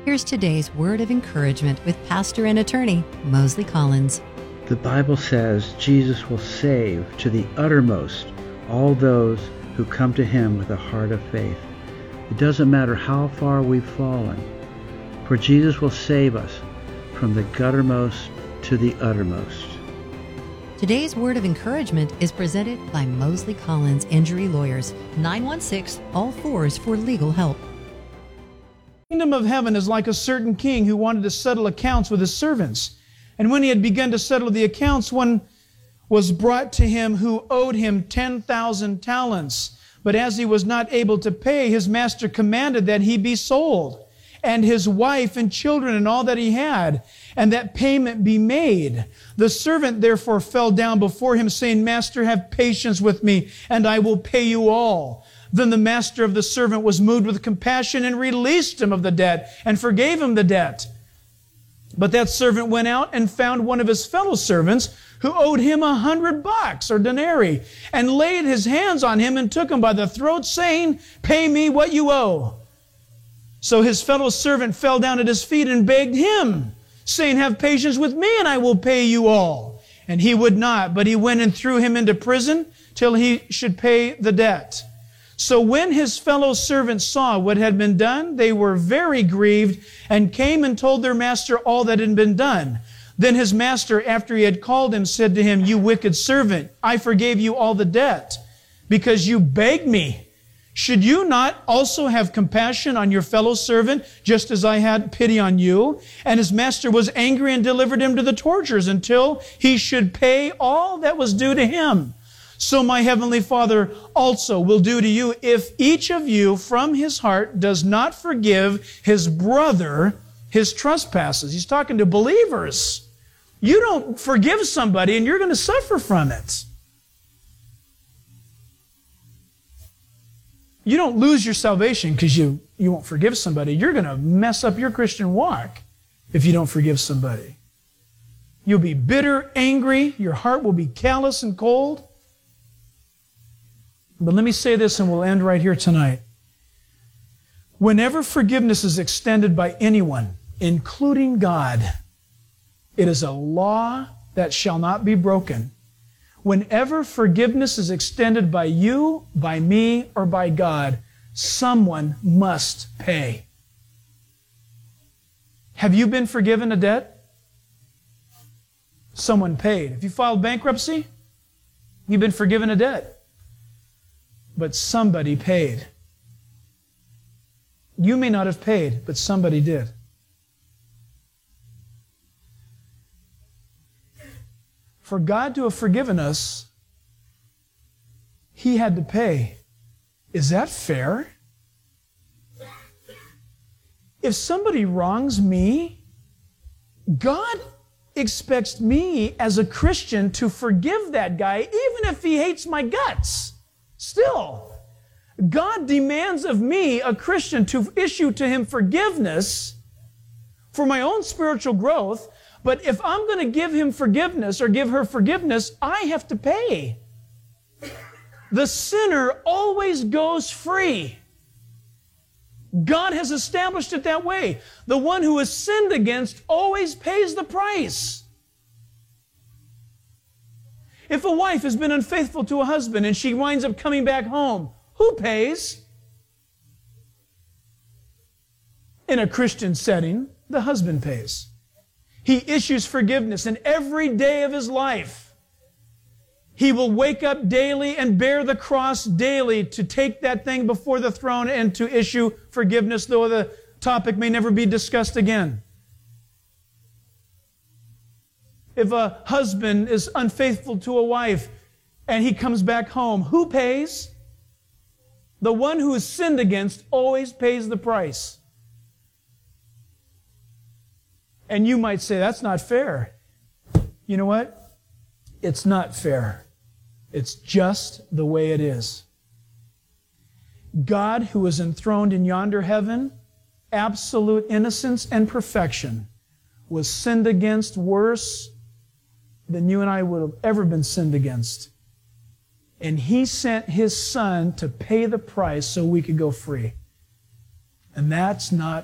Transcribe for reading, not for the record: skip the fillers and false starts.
Here's today's word of encouragement with pastor and attorney Mosley Collins. The Bible says Jesus will save to the uttermost all those who come to him with a heart of faith. It doesn't matter how far we've fallen, for Jesus will save us from the guttermost to the uttermost. Today's word of encouragement is presented by Mosley Collins Injury Lawyers, 916-ALL-4s for legal help. The kingdom of heaven is like a certain king who wanted to settle accounts with his servants. And when he had begun to settle the accounts, one was brought to him who owed him 10,000 talents. But as he was not able to pay, his master commanded that he be sold, and his wife and children and all that he had, and that payment be made. The servant therefore fell down before him, saying, Master, have patience with me, and I will pay you all. Then the master of the servant was moved with compassion and released him of the debt and forgave him the debt. But that servant went out and found one of his fellow servants who owed him $100 or denarii, and laid his hands on him and took him by the throat, saying, Pay me what you owe. So his fellow servant fell down at his feet and begged him, saying, Have patience with me, and I will pay you all. And he would not, but he went and threw him into prison till he should pay the debt. So when his fellow servants saw what had been done, they were very grieved, and came and told their master all that had been done. Then his master, after he had called him, said to him, You wicked servant, I forgave you all the debt, because you begged me. Should you not also have compassion on your fellow servant, just as I had pity on you? And his master was angry and delivered him to the torturers until he should pay all that was due to him. So my heavenly Father also will do to you if each of you from his heart does not forgive his brother his trespasses. He's talking to believers. You don't forgive somebody and you're going to suffer from it. You don't lose your salvation because you won't forgive somebody. You're going to mess up your Christian walk if you don't forgive somebody. You'll be bitter, angry. Your heart will be callous and cold. But let me say this and we'll end right here tonight. Whenever forgiveness is extended by anyone, including God, it is a law that shall not be broken. Whenever forgiveness is extended by you, by me, or by God, someone must pay. Have you been forgiven a debt? Someone paid. If you filed bankruptcy, you've been forgiven a debt. But somebody paid. You may not have paid, but somebody did. For God to have forgiven us, He had to pay. Is that fair? If somebody wrongs me, God expects me as a Christian to forgive that guy, even if he hates my guts. Still, God demands of me, a Christian, to issue to him forgiveness for my own spiritual growth. But if I'm going to give him forgiveness or give her forgiveness, I have to pay. The sinner always goes free. God has established it that way. The one who is sinned against always pays the price. If a wife has been unfaithful to a husband and she winds up coming back home, who pays? In a Christian setting, the husband pays. He issues forgiveness, and every day of his life, he will wake up daily and bear the cross daily to take that thing before the throne and to issue forgiveness, though the topic may never be discussed again. If a husband is unfaithful to a wife and he comes back home, who pays? The one who is sinned against always pays the price. And you might say, that's not fair. You know what? It's not fair. It's just the way it is. God, who is enthroned in yonder heaven, absolute innocence and perfection, was sinned against worse than you and I would have ever been sinned against. And He sent His Son to pay the price so we could go free. And that's not